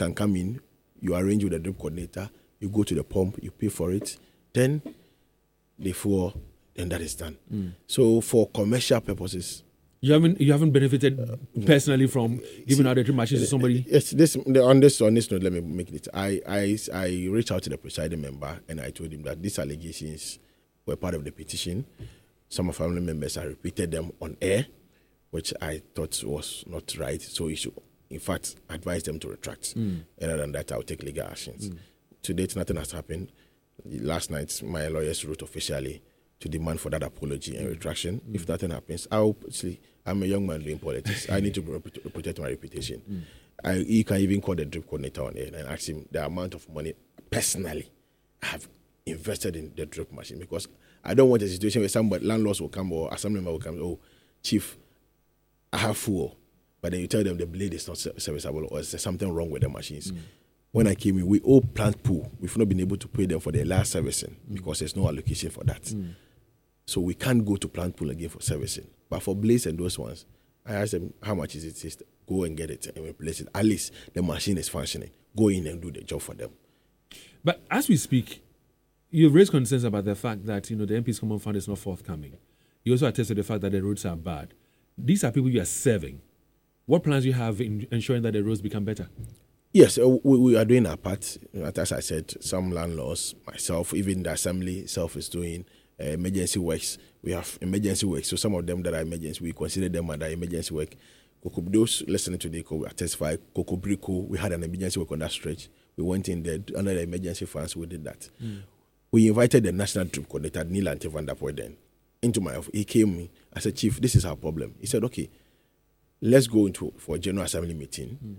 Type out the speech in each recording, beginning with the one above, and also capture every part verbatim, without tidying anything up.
can come in, you arrange with the drip coordinator, you go to the pump, you pay for it, then they fuel, then that is done. Mm. So for commercial purposes, you haven't you haven't benefited uh, personally from giving see, out the drip machines to somebody. Yes, this on this on this note, let me make it. I I I reached out to the presiding member and I told him that these allegations were part of the petition. Some of family members have repeated them on air, which I thought was not right. So he should, in fact, advise them to retract. Mm. Other than that, I'll take legal actions. Mm. To date, nothing has happened. Last night, my lawyers wrote officially to demand for that apology and retraction. Mm. If nothing happens, I'll see. I'm a young man doing politics. I need to protect my reputation. Mm. I, you can even call the drip coordinator on air and ask him the amount of money personally I have invested in the drip machine, because I don't want a situation where somebody, landlords will come or assembly member will come, oh, chief, I have fuel. But then you tell them the blade is not serviceable or there's something wrong with the machines. Mm. When I came in, we all plant pool. We've not been able to pay them for their last servicing mm. because there's no allocation for that. Mm. So we can't go to plant pool again for servicing. But for blades and those ones, I asked them, how much is it? Says, go and get it and replace it. At least the machine is functioning. Go in and do the job for them. But as we speak, you've raised concerns about the fact that, you know, the M P's Common Fund is not forthcoming. You also attest to the fact that the roads are bad. These are people you are serving. What plans do you have in ensuring that the roads become better? Yes, uh, we, we are doing our part. As I said, some landlords, myself, even the assembly itself is doing uh, emergency works. We have emergency works. So some of them that are emergency, we consider them under emergency work. Those listening to the call, testify, Kokobriko, we had an emergency work on that stretch. We went in there under the emergency funds, we did that. Mm. We invited the national drip coordinator, Neil Ante van der Poel, then into my office. He came in. I said, Chief, this is our problem. He said, okay, let's go into for a General Assembly meeting, mm.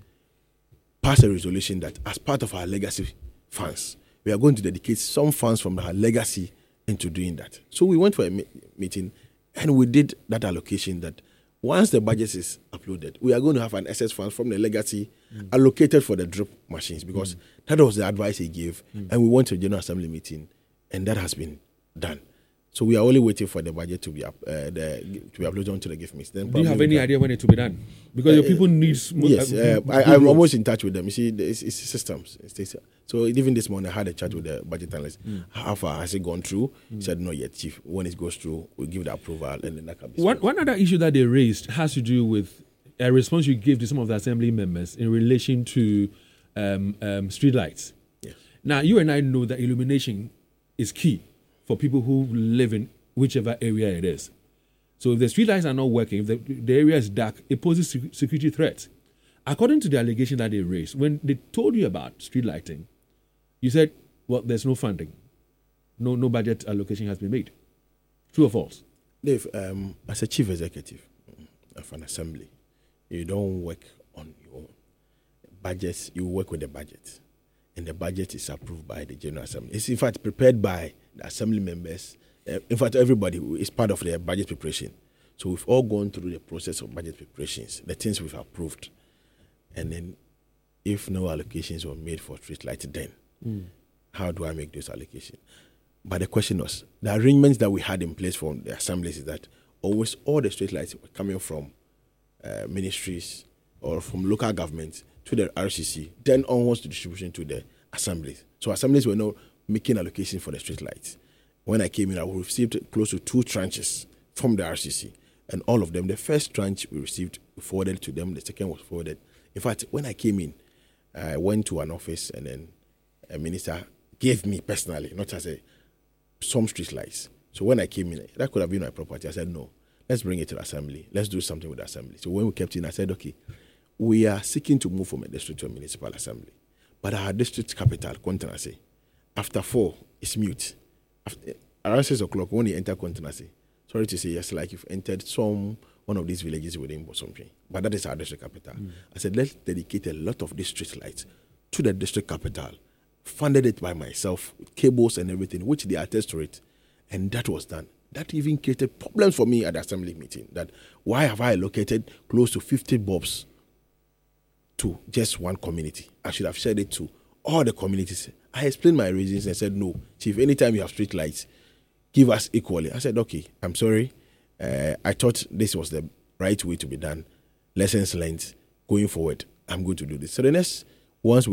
pass a resolution that as part of our legacy funds, we are going to dedicate some funds from our legacy into doing that. So we went for a me- meeting and we did that allocation that once the budget is uploaded, we are going to have an excess fund from the legacy mm. allocated for the drip machines, because mm. that was the advice he gave. Mm. And we went to a General Assembly meeting and that has been done. So we are only waiting for the budget to be up, uh, the, to be uploaded onto the gift mix. Then do you have any idea when it will be done? Because uh, your people need. Sm- yes, uh, I, I'm almost in touch with them. You see, it's, it's systems. It's, so even this morning, I had a chat with the budget analyst. Mm. How far has it gone through? Mm. He said, not yet, Chief. When it goes through, we'll give the approval, and then that can be. One, one other issue that they raised has to do with a response you gave to some of the assembly members in relation to um, um, street lights. Yes. Now, you and I know that illumination is key for people who live in whichever area it is. So if the street lights are not working, if the, the area is dark, it poses security threats. According to the allegation that they raised, when they told you about street lighting, you said, well, there's no funding. No no budget allocation has been made. True or false? Dave, um, as a chief executive of an assembly, you don't work on your own. Budgets, you work with the budget. And the budget is approved by the General Assembly. It's in fact prepared by the assembly members. Uh, in fact, everybody is part of their budget preparation. So we've all gone through the process of budget preparations, the things we've approved. And then if no allocations were made for street lights, then mm. how do I make those allocations? But the question was, the arrangements that we had in place for the assemblies is that always all the street lights were coming from uh, ministries or from local governments to the R C C, then onwards to distribution to the assemblies. So assemblies were not making allocation for the street lights. When I came in, I received close to two tranches from the R C C. And all of them, the first tranche we received, forwarded to them. The second was forwarded. In fact, when I came in, I went to an office and then a minister gave me personally, not as a, some street lights. So when I came in, that could have been my property. I said, no, let's bring it to the assembly. Let's do something with the assembly. So when we kept in, I said, okay, we are seeking to move from a district to a municipal assembly. But our district capital, Kontenase, after four, is mute. After, around six o'clock, when you enter Kontenase, sorry to say, yes, like you've entered some one of these villages within Bosomtwe. But that is our district capital. Mm. I said, let's dedicate a lot of these street lights to the district capital. Funded it by myself, with cables and everything, which they attest to it. And that was done. That even created problems for me at the assembly meeting. That why have I allocated close to fifty bulbs to just one community? I should have shared it to all the communities. I explained my reasons and said, no, Chief, anytime you have street lights, give us equally. I said, okay, I'm sorry. Uh, I thought this was the right way to be done. Lessons learned. Going forward, I'm going to do this. So the next, once we